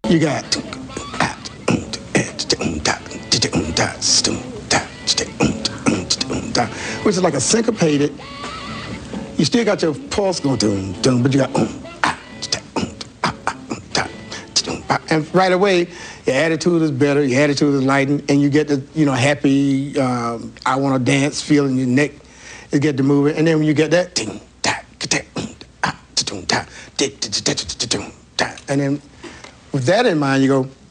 You got which is like a syncopated. You still got your pulse going, but you got and right away your attitude is better, your attitude is lightened, and you get the happy I want to dance feeling in your neck. You get to move it, and then when you get that and then with that in mind you go